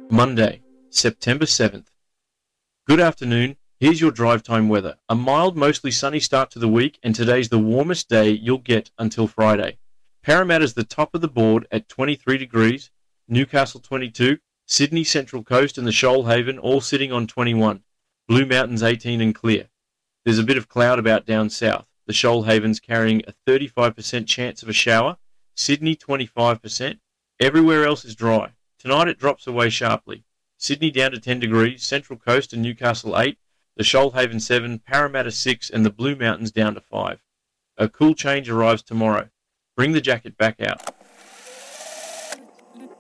Monday, September 7th. Good afternoon. Here's your drive time weather. A mild, mostly sunny start to the week, and today's the warmest day you'll get until Friday. Parramatta's the top of the board at 23 degrees, Newcastle 22, Sydney Central Coast and the Shoalhaven all sitting on 21, Blue Mountains 18 and clear. There's a bit of cloud about down south. The Shoalhaven's carrying a 35% chance of a shower, Sydney 25%. Everywhere else is dry. Tonight it drops away sharply. Sydney down to 10 degrees, Central Coast and Newcastle 8, the Shoalhaven 7, Parramatta 6 and the Blue Mountains down to 5. A cool change arrives tomorrow. Bring the jacket back out.